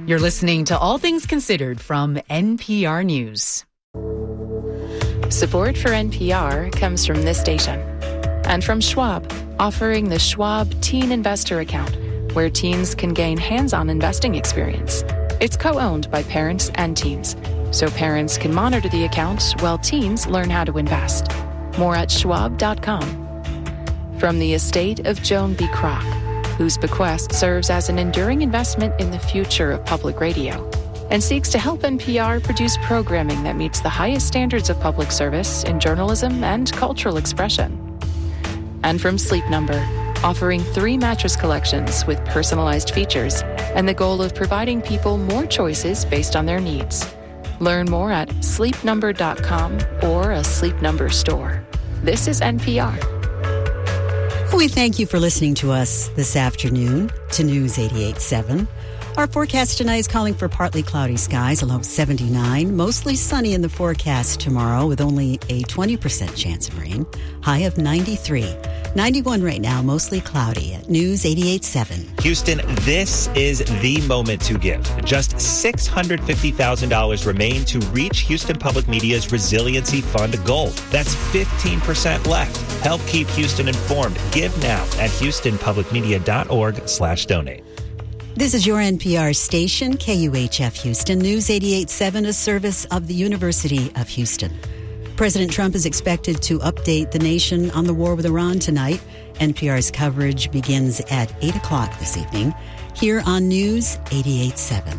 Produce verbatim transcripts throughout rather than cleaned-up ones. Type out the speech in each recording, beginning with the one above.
You're listening to All Things Considered from N P R News. Support for N P R comes from this station and from Schwab, offering the Schwab Teen Investor Account, where teens can gain hands-on investing experience. It's co-owned by parents and teens, so parents can monitor the accounts while teens learn how to invest. More at schwab dot com. From the estate of Joan B. Kroc, whose bequest serves as an enduring investment in the future of public radio and seeks to help N P R produce programming that meets the highest standards of public service in journalism and cultural expression. And from Sleep Number, offering three mattress collections with personalized features and the goal of providing people more choices based on their needs. Learn more at sleep number dot com or a Sleep Number store. This is N P R. We thank you for listening to us this afternoon to News eighty-eight point seven. Our forecast tonight is calling for partly cloudy skies, a low of seventy-nine. Mostly sunny in the forecast tomorrow with only a twenty percent chance of rain. High of ninety-three. ninety-one right now, mostly cloudy at News eighty-eight point seven. Houston, this is the moment to give. Just six hundred fifty thousand dollars remain to reach Houston Public Media's Resiliency Fund goal. That's fifteen percent left. Help keep Houston informed. Give now at houston public media dot org slash donate. This is your N P R station, K U H F Houston, News eighty-eight point seven, a service of the University of Houston. President Trump is expected to update the nation on the war with Iran tonight. N P R's coverage begins at eight o'clock this evening here on News eighty-eight point seven.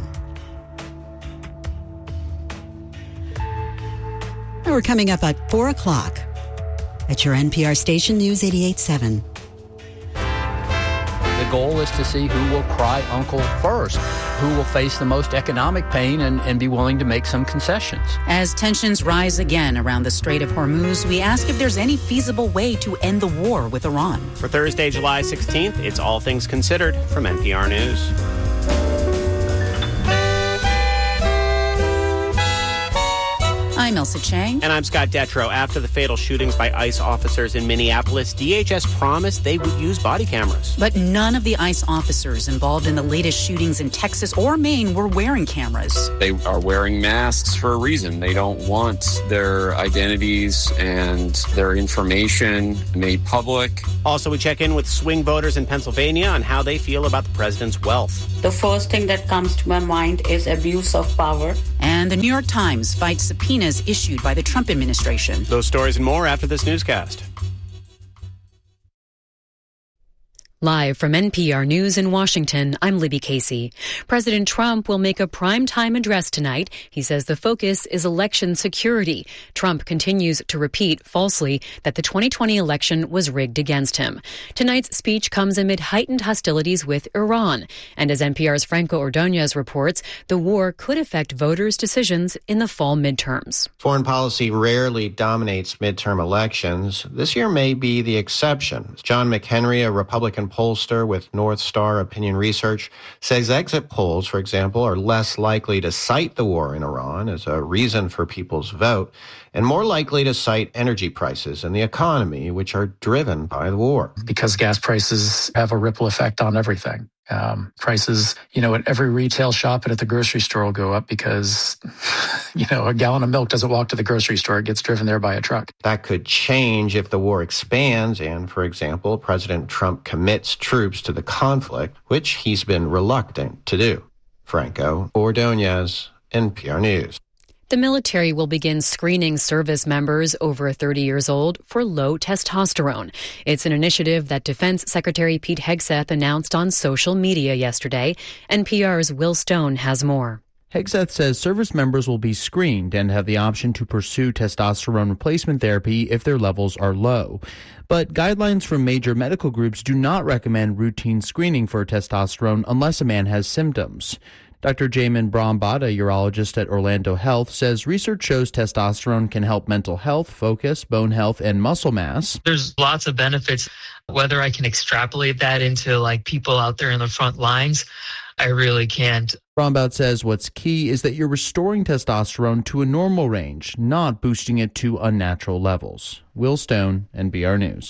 We're coming up at four o'clock at your N P R station, News eighty-eight point seven. The goal is to see who will cry uncle first, who will face the most economic pain and, and be willing to make some concessions. As tensions rise again around the Strait of Hormuz, we ask if there's any feasible way to end the war with Iran. For Thursday, July sixteenth, it's All Things Considered from N P R News. I'm Elsa Chang. And I'm Scott Detrow. After the fatal shootings by ICE officers in Minneapolis, D H S promised they would use body cameras. But none of the ICE officers involved in the latest shootings in Texas or Maine were wearing cameras. They are wearing masks for a reason. They don't want their identities and their information made public. Also, we check in with swing voters in Pennsylvania on how they feel about the president's wealth. The first thing that comes to my mind is abuse of power. And the New York Times fights subpoenas issued by the Trump administration. Those stories and more after this newscast. Live from N P R News in Washington, I'm Libby Casey. President Trump will make a primetime address tonight. He says the focus is election security. Trump continues to repeat falsely that the twenty twenty election was rigged against him. Tonight's speech comes amid heightened hostilities with Iran. And as N P R's Franco Ordonez reports, the war could affect voters' decisions in the fall midterms. Foreign policy rarely dominates midterm elections. This year may be the exception. John McHenry, a Republican pollster with North Star Opinion Research, says exit polls, for example, are less likely to cite the war in Iran as a reason for people's vote and more likely to cite energy prices and the economy, which are driven by the war. Because gas prices have a ripple effect on everything. Um, prices, you know, at every retail shop and at the grocery store will go up because, you know, a gallon of milk doesn't walk to the grocery store. It gets driven there by a truck. That could change if the war expands and, for example, President Trump commits troops to the conflict, which he's been reluctant to do. Franco Ordonez, N P R News. The military will begin screening service members over thirty years old for low testosterone. It's an initiative that Defense Secretary Pete Hegseth announced on social media yesterday. N P R's Will Stone has more. Hegseth says service members will be screened and have the option to pursue testosterone replacement therapy if their levels are low. But guidelines from major medical groups do not recommend routine screening for testosterone unless a man has symptoms. Doctor Jamin Brahmbhatt, a urologist at Orlando Health, says research shows testosterone can help mental health, focus, bone health, and muscle mass. There's lots of benefits. Whether I can extrapolate that into like people out there in the front lines, I really can't. Brahmbhatt says what's key is that you're restoring testosterone to a normal range, not boosting it to unnatural levels. Will Stone, N P R News.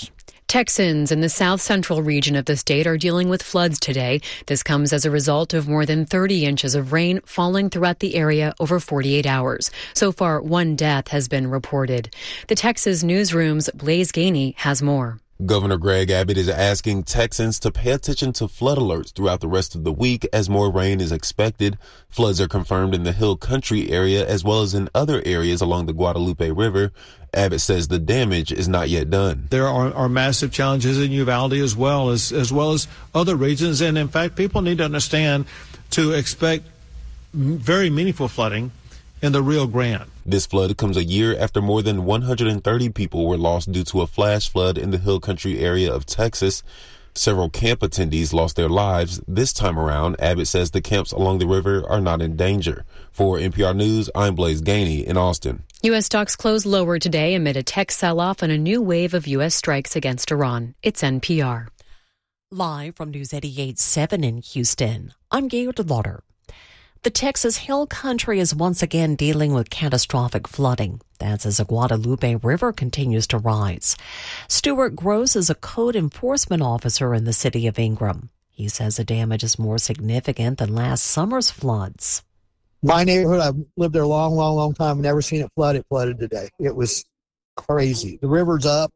Texans in the south central region of the state are dealing with floods today. This comes as a result of more than thirty inches of rain falling throughout the area over forty-eight hours. So far, one death has been reported. The Texas Newsroom's Blaise Gainey has more. Governor Greg Abbott is asking Texans to pay attention to flood alerts throughout the rest of the week as more rain is expected. Floods are confirmed in the Hill Country area as well as in other areas along the Guadalupe River. Abbott says the damage is not yet done. There are, are massive challenges in Uvalde as well as as well as other regions. And in fact, people need to understand to expect very meaningful flooding in the Rio Grande. This flood comes a year after more than one hundred thirty people were lost due to a flash flood in the Hill Country area of Texas. Several camp attendees lost their lives. This time around, Abbott says the camps along the river are not in danger. For N P R News, I'm Blaise Gainey in Austin. U S stocks closed lower today amid a tech sell-off and a new wave of U S strikes against Iran. It's N P R. Live from News eighty-eight point seven in Houston, I'm Gail DeLauder. The Texas Hill Country is once again dealing with catastrophic flooding. That's as the Guadalupe River continues to rise. Stuart Gross is a code enforcement officer in the city of Ingram. He says the damage is more significant than last summer's floods. My neighborhood, I've lived there a long, long, long time, never seen it flood. It flooded today. It was crazy. The river's up.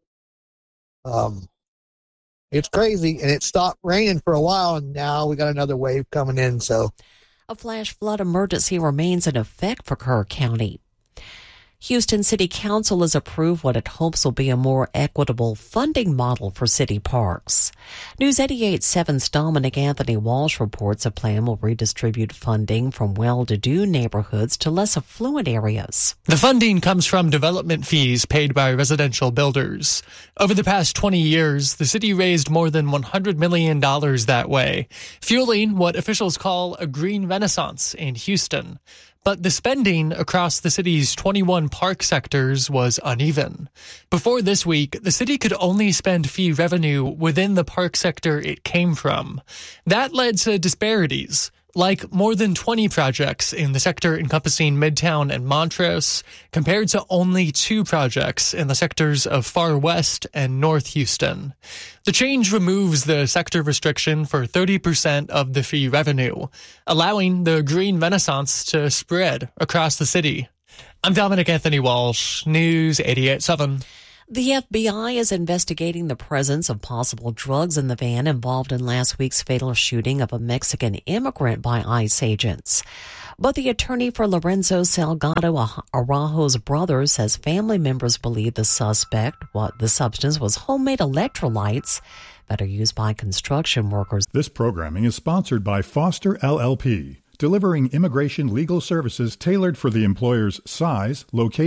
Um, it's crazy, and it stopped raining for a while, and now we got another wave coming in, so... A flash flood emergency remains in effect for Kerr County. Houston City Council has approved what it hopes will be a more equitable funding model for city parks. News eighty-eight point seven's Dominic Anthony Walsh reports a plan will redistribute funding from well-to-do neighborhoods to less affluent areas. The funding comes from development fees paid by residential builders. Over the past twenty years, the city raised more than one hundred million dollars that way, fueling what officials call a green renaissance in Houston. But the spending across the city's twenty-one park sectors was uneven. Before this week, the city could only spend fee revenue within the park sector it came from. That led to disparities, like more than twenty projects in the sector encompassing Midtown and Montrose, compared to only two projects in the sectors of Far West and North Houston. The change removes the sector restriction for thirty percent of the fee revenue, allowing the green renaissance to spread across the city. I'm Dominic Anthony Walsh, News eighty-eight point seven. The F B I is investigating the presence of possible drugs in the van involved in last week's fatal shooting of a Mexican immigrant by ICE agents. But the attorney for Lorenzo Salgado Araujo's brother says family members believe the suspect, what the substance was homemade electrolytes that are used by construction workers. This programming is sponsored by Foster L L P, delivering immigration legal services tailored for the employer's size, location,